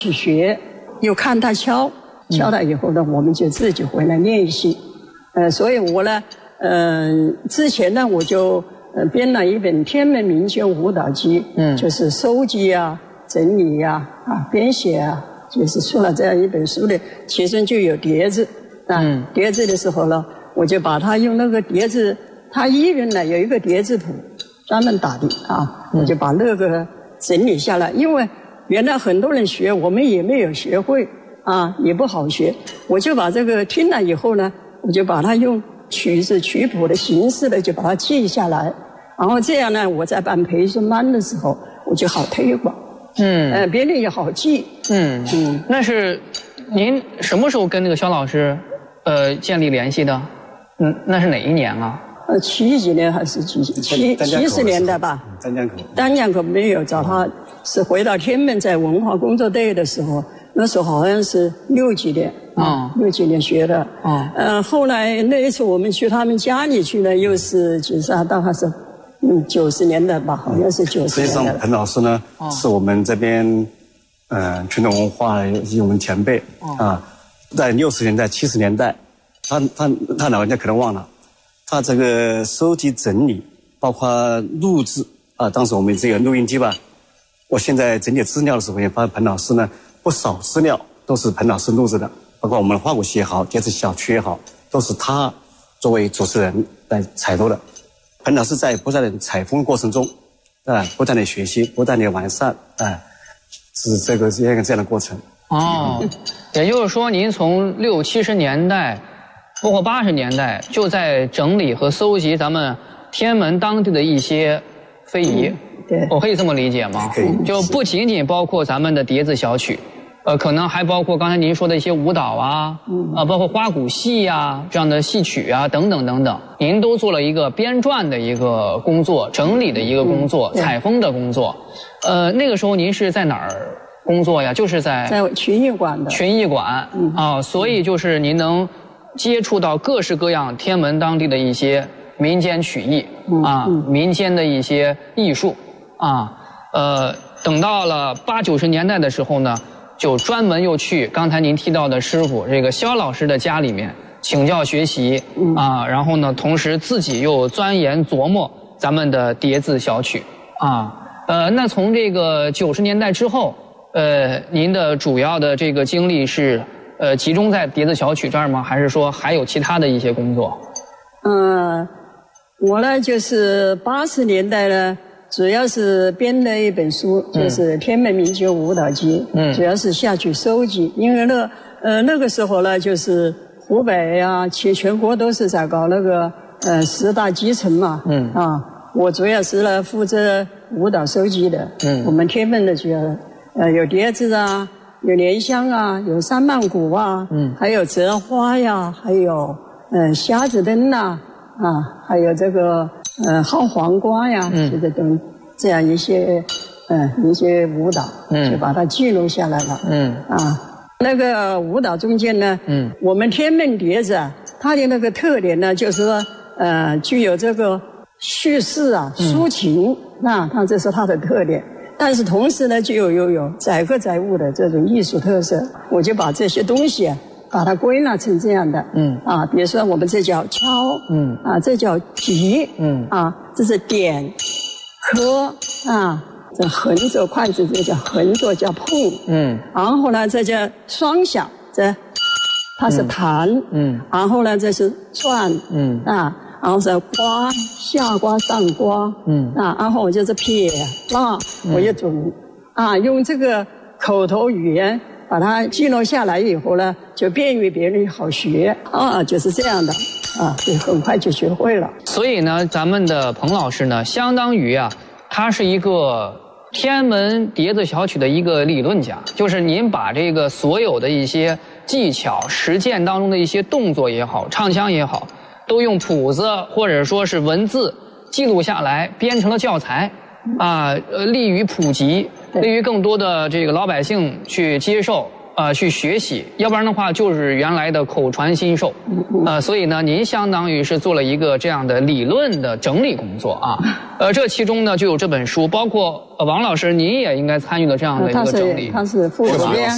去学，又看他敲了以后呢，我们就自己回来练习。所以我呢，之前呢我就编了一本《天门民间舞蹈集》，就是收集啊、整理啊、编写啊，就是出了这样一本书的，其中就有碟子碟子的时候呢，我就把它用那个碟子，他一人呢有一个碟子谱，专门打的我就把那个整理下来，因为原来很多人学，我们也没有学会也不好学，我就把这个听了以后呢，我就把它用曲子曲谱的形式的就把它记下来，然后这样呢，我在办培训班的时候，我就好推广，别人也好记， 那是您什么时候跟那个肖老师建立联系的？那是哪一年啊 ？70几年还是70年代吧？丹江口没有找他，是回到天门在文化工作队的时候，那时候好像是60几年，60几年学的。后来那一次我们去他们家里去呢，又是大概是90年代吧，好像是90年代。 实际上，彭老师呢是我们这边传统文化以及我们前辈在60年代、70年代，他老人家可能忘了。他这个收集整理，包括录制当时我们这个录音机吧，我现在整理资料的时候，也发现彭老师呢不少资料都是彭老师录制的，包括我们花鼓戏也好，碟子小曲也好，都是他作为主持人来采录的。彭老师在不断的采风过程中，不断的学习，不断的完善，是这样的过程。 也就是说，您从60、70年代。包括80年代就在整理和搜集咱们天门当地的一些非遗， 对， 我可以这么理解吗？ 可以， 就不仅仅包括咱们的碟子小曲，可能还包括刚才您说的一些舞蹈包括花鼓戏这样的戏曲等等等等，您都做了一个编撰的一个工作，整理的一个工作，采风的工作。那个时候您是在哪儿工作呀？就是在群艺馆的。 群艺馆所以就是您能接触到各式各样天门当地的一些民间曲艺民间的一些艺术等到了80、90年代的时候呢，就专门又去刚才您提到的师傅这个肖老师的家里面请教学习然后呢，同时自己又钻研琢磨咱们的碟子小曲那从这个90年代之后，您的主要的这个精力是集中在碟子小曲这儿吗？还是说还有其他的一些工作？ 我呢就是80年代呢，主要是编了一本书，就是《天门民间舞蹈集》，主要是下去收集，因为那个时候呢，就是湖北全国都是在搞那个10大集成嘛，我主要是呢负责舞蹈收集的，我们天门的主要有碟子有莲香有三曼鼓还有折花还有瞎子灯还有这个薅黄瓜这种这样一些舞蹈，就把它记录下来了。那个舞蹈中间呢，我们天门碟子它的那个特点呢，就是说具有这个叙事抒情它这是它的特点。但是同时呢，就有载歌载舞的这种艺术特色，我就把这些东西把它归纳成这样的，比如说我们这叫敲，这叫击，这是点，磕，这横着筷子这叫横着叫碰，然后呢这叫双响，它是弹，然后呢这是转，然后是刮下刮上刮，然后我就是撇我就准用这个口头语言把它记录下来以后呢，就便于别人好学就是这样的就很快就学会了。 所以呢，咱们的彭老师呢，相当于他是一个天门碟子小曲的一个理论家，就是您把这个所有的一些技巧、实践当中的一些动作也好、唱腔也好，都用谱子或者说是文字记录下来，编成了教材利于普及，利于更多的这个老百姓去接受去学习，要不然的话就是原来的口传心授所以呢，您相当于是做了一个这样的理论的整理工作这其中呢就有这本书，包括王老师您也应该参与了这样的一个整理。 他是副主编。